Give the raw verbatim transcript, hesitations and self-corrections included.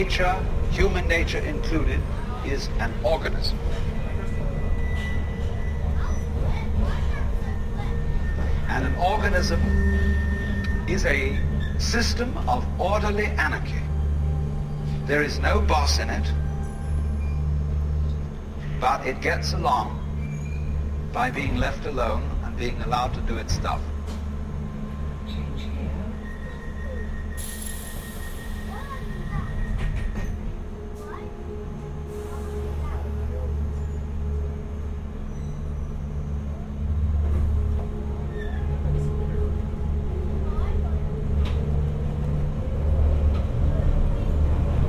nature, human nature included, is an organism. And an organism is a system of orderly anarchy. There is no boss in it, but it gets along by being left alone and being allowed to do its stuff.